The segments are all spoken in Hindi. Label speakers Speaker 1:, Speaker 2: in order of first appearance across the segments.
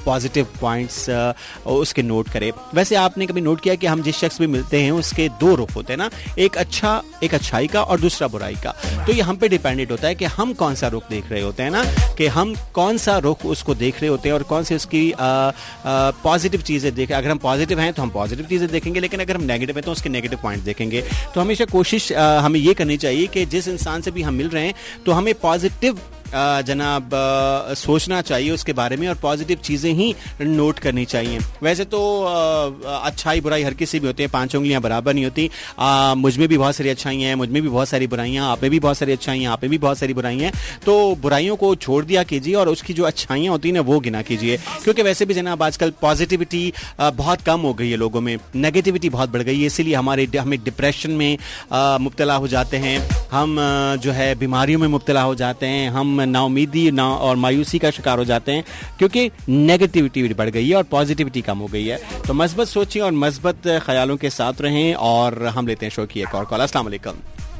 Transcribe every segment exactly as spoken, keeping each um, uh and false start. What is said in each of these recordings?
Speaker 1: पॉजिटिव पॉइंट्स उसके नोट करे। वैसे आपने कभी नोट किया कि हम जिस शख्स भी मिलते हैं उसके दो रुख होते हैं ना, एक अच्छा एक अच्छाई का और दूसरा बुराई का। तो ये हम पे डिपेंडेंट होता है कि हम कौन सा रुख देख रहे होते हैं ना, कि हम कौन सा रुख उसको देख रहे होते हैं और कौन सी उसकी पॉजिटिव चीज़ें देखें। अगर हम पॉजिटिव हैं तो हम पॉजिटिव चीज़ें देखेंगे, लेकिन अगर हम नेगेटिव हैं तो उसके नेगेटिव पॉइंट देखेंगे। तो हमेशा कोशिश आ, हमें ये करनी चाहिए कि जिस इंसान से भी हम मिल रहे हैं तो हमें पॉजिटिव जनाब सोचना चाहिए उसके बारे में और पॉजिटिव चीज़ें ही नोट करनी चाहिए। वैसे तो अच्छाई बुराई हर किसी भी होती है, पांच उंगलियां बराबर नहीं होती। मुझ में भी बहुत सारी अच्छाइयाँ हैं, मुझ में भी बहुत सारी बुराइयां, आप में भी बहुत सारी अच्छाइयाँ, आप में भी बहुत सारी बुराइयां हैं। तो बुराइयों को छोड़ दिया कीजिए और उसकी जो अच्छाइयाँ होती हैं ना वो गिना कीजिए, क्योंकि वैसे भी जनाब आजकल पॉजिटिविटी बहुत कम हो गई है, लोगों में नेगेटिविटी बहुत बढ़ गई है। इसीलिए हमारे हमें डिप्रेशन में मुब्तला हो जाते हैं, हम जो है बीमारियों में मुब्तला हो जाते हैं, हम नाउमीदी ना और मायूसी का शिकार हो जाते हैं, क्योंकि नेगेटिविटी बढ़ गई है और पॉजिटिविटी कम हो गई है। तो मस्बत सोचिए और मस्बत ख्यालों के साथ रहें। और हम लेते हैं शो की एक और कॉल। अस्सलाम वालेकुम।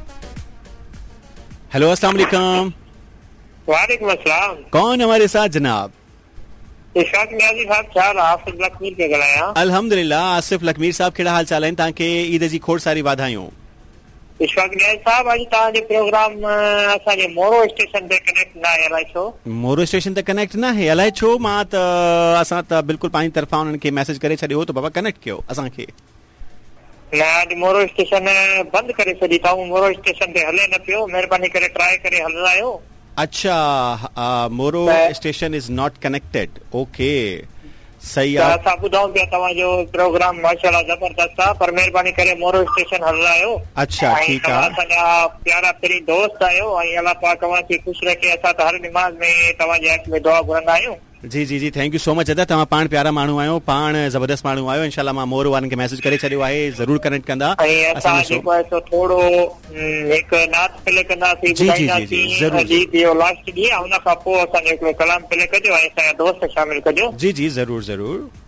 Speaker 1: हेलो, अस्सलाम वालेकुम।
Speaker 2: वालेकुम अस्सलाम।
Speaker 1: कौन हमारे साथ जनाब?
Speaker 2: इशफाक नियाज़ी साहब, चार आसिफ लखमीर के गलाया।
Speaker 1: अल्हम्दुलिल्लाह आसिफ लखमीर साहब, केड़ा हाल चाल है? ताकि ईद जी खोड़ सारी वाधायूं।
Speaker 2: इशफाक नियाज़ी साहब, अॼु तव्हांजो प्रोग्राम असांजे मोरो स्टेशन ते कनेक्ट न आहे, अलाए छो?
Speaker 1: मोरो स्टेशन ते कनेक्ट न आहे, अलाए छो? मां त असां त बिल्कुलु पंहिंजी तरफ़ां उन्हनि खे मैसेज करे छॾियो त बाबा कनेक्ट कयो असांखे।
Speaker 2: न, अॼु मोरो स्टेशन बंदि करे छॾी अथऊं, मोरो स्टेशन ते हले न पियो। महिरबानी करे ट्राई करे हलायो।
Speaker 1: अच्छा, मोरो station is not connected. Okay, सही
Speaker 2: आहे। असां ॿुधूं पिया तव्हांजो प्रोग्राम माशाल्लाह ज़बरदस्त आहे, पर महिरबानी करे मोरो स्टेशन हलायो।
Speaker 1: अच्छा, ठीकु आहे।
Speaker 2: असांजा प्यारा पहिरीं दोस्त आहियो ऐं अलाह पाक तव्हांखे ख़ुशि रखे। असां त हर निमाज़ में तव्हांजे हक़ में दुआ घुरंदा आहियूं।
Speaker 1: जी जी जी, थैंक यू सो मच अदा, तव्हां पाण प्यारा माण्हू आहियो, पाण ज़बरदस्त माण्हू आहियो। इंशाल्लाह मां मोर वारनि खे मैसेज करे छॾियो आहे, ज़रूर कनेक्ट कंदा।
Speaker 2: ऐं असां जेको आहे सो थोरो हिकु नात प्ले कंदासीं, ॿुधाईंदासीं इहो लास्ट ॾींहुं, हुन खां पोइ असांजो हिकिड़ो कलाम प्ले कजो ऐं असांजा दोस्त शामिल कजो।
Speaker 1: जी जी, ज़रूर ज़रूर।